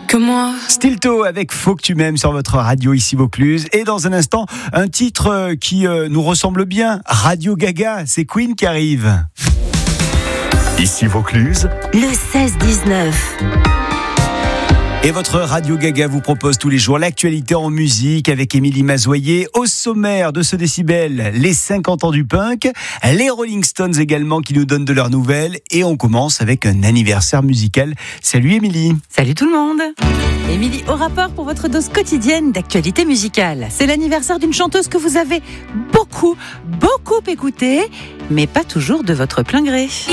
que moi. Stilto avec Faut que tu m'aimes sur votre radio ici Vaucluse. Et dans un instant, un titre qui nous ressemble bien. Radio Gaga, c'est Queen qui arrive. Ici Vaucluse, le 16-19. Et votre Radio Gaga vous propose tous les jours l'actualité en musique avec Émilie Mazoyer. Au sommaire de ce décibel, les 50 ans du punk, les Rolling Stones également qui nous donnent de leurs nouvelles. Et on commence avec un anniversaire musical. Salut Émilie. Salut tout le monde. Émilie au rapport pour votre dose quotidienne d'actualité musicale. C'est l'anniversaire d'une chanteuse que vous avez beaucoup écoutée, mais pas toujours de votre plein gré.